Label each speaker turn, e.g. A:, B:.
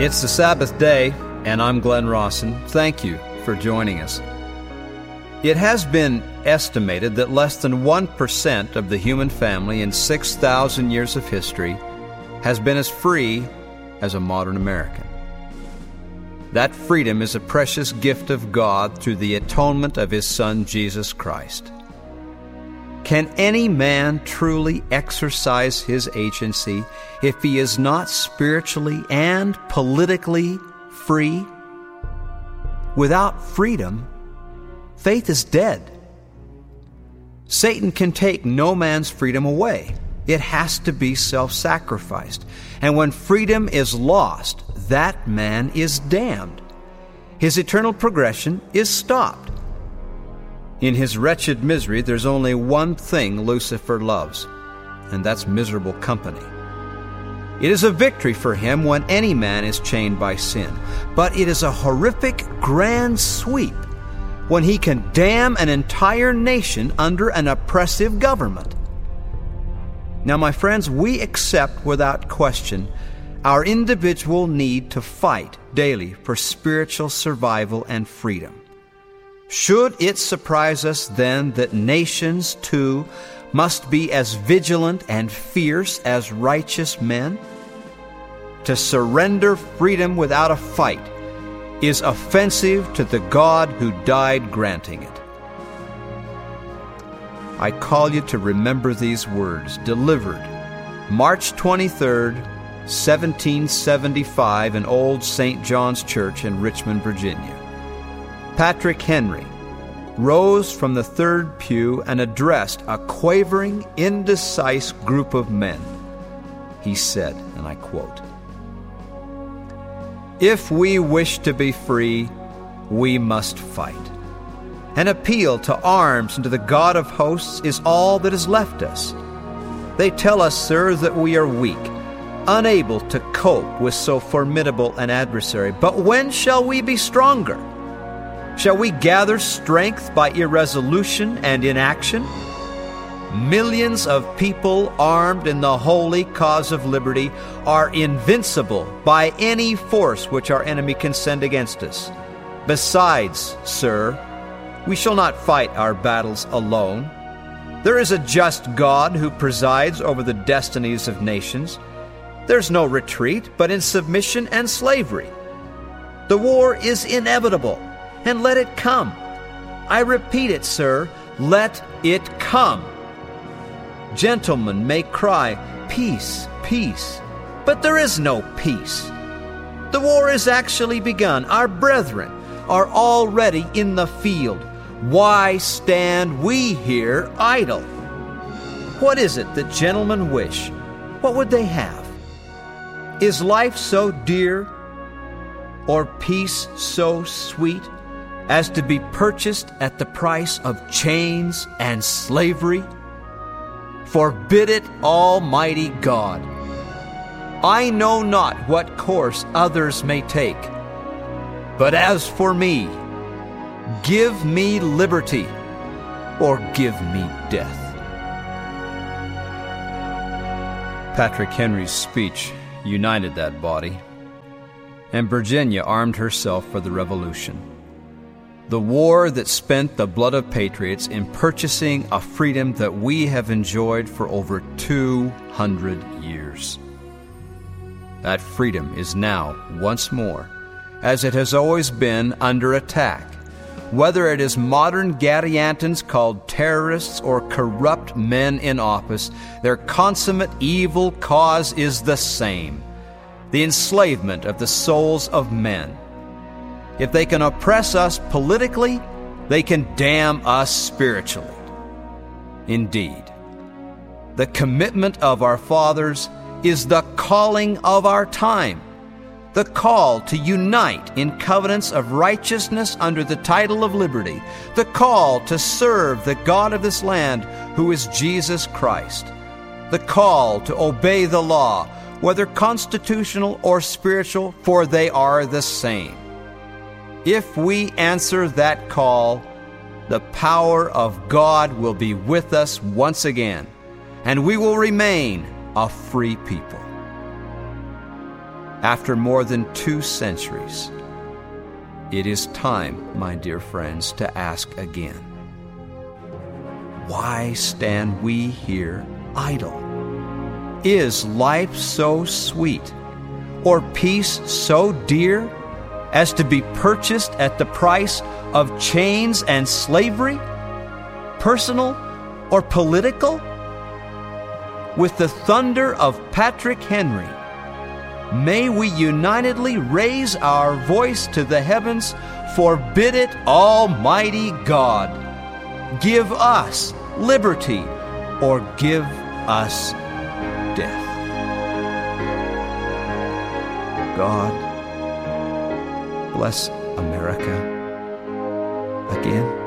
A: It's the Sabbath day, and I'm Glenn Rawson. Thank you for joining us. It has been estimated that less than 1% of the human family in 6,000 years of history has been as free as a modern American. That freedom is a precious gift of God through the atonement of His Son, Jesus Christ. Can any man truly exercise his agency if he is not spiritually and politically free? Without freedom, faith is dead. Satan can take no man's freedom away. It has to be self-sacrificed. And when freedom is lost, that man is damned. His eternal progression is stopped. In his wretched misery, there's only one thing Lucifer loves, and that's miserable company. It is a victory for him when any man is chained by sin, but it is a horrific grand sweep when he can damn an entire nation under an oppressive government. Now, my friends, we accept without question our individual need to fight daily for spiritual survival and freedom. Should it surprise us then that nations, too, must be as vigilant and fierce as righteous men? To surrender freedom without a fight is offensive to the God who died granting it. I call you to remember these words, delivered March 23rd, 1775 in Old St. John's Church in Richmond, Virginia. Patrick Henry rose from the third pew and addressed a quavering, indecisive group of men. He said, and I quote, "If we wish to be free, we must fight. An appeal to arms and to the God of hosts is all that is left us. They tell us, sir, that we are weak, unable to cope with so formidable an adversary. But when shall we be stronger? Shall we gather strength by irresolution and inaction? Millions of people armed in the holy cause of liberty are invincible by any force which our enemy can send against us. Besides, sir, we shall not fight our battles alone. There is a just God who presides over the destinies of nations. There's no retreat but in submission and slavery. The war is inevitable, and let it come. I repeat it, sir, let it come. Gentlemen may cry, peace, peace, but there is no peace. The war is actually begun. Our brethren are already in the field. Why stand we here idle? What is it that gentlemen wish? What would they have? Is life so dear, or peace so sweet, as to be purchased at the price of chains and slavery? Forbid it, Almighty God. I know not what course others may take, but as for me, give me liberty or give me death." Patrick Henry's speech united that body, and Virginia armed herself for the Revolution. The war that spent the blood of patriots in purchasing a freedom that we have enjoyed for over 200 years. That freedom is now, once more, as it has always been, under attack. Whether it is modern Gadiantons called terrorists or corrupt men in office, their consummate evil cause is the same: the enslavement of the souls of men. If they can oppress us politically, they can damn us spiritually. Indeed, the commitment of our fathers is the calling of our time, the call to unite in covenants of righteousness under the title of liberty, the call to serve the God of this land, who is Jesus Christ, the call to obey the law, whether constitutional or spiritual, for they are the same. If we answer that call, the power of God will be with us once again, and we will remain a free people. after more than 2 centuries. It is time, my dear friends, to ask again, why stand we here idle? Is life so sweet, or peace so dear, as to be purchased at the price of chains and slavery, personal or political? With the thunder of Patrick Henry, may we unitedly raise our voice to the heavens, forbid it, Almighty God. Give us liberty, or give us death. God bless America again.